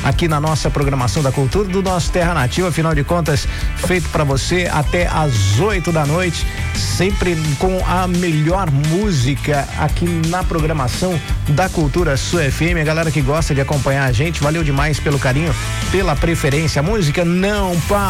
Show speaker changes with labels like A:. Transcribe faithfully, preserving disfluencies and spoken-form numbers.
A: aqui na nossa programação da cultura do nosso Terra Nativa, afinal de contas, feito para você até às oito da noite, sempre com a melhor música aqui na programação da Cultura Sul F M. A galera que gosta de acompanhar a gente, valeu demais pelo carinho, pela preferência. A música não para.